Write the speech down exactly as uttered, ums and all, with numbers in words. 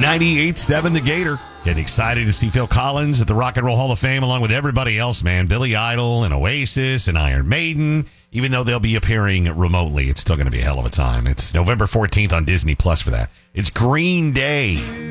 ninety-eight point seven The Gator. Get excited to see Phil Collins at the Rock and Roll Hall of Fame along with everybody else, man. Billy Idol and Oasis and Iron Maiden. Even though they'll be appearing remotely, it's still going to be a hell of a time. It's November fourteenth on Disney Plus for that. It's Green Day.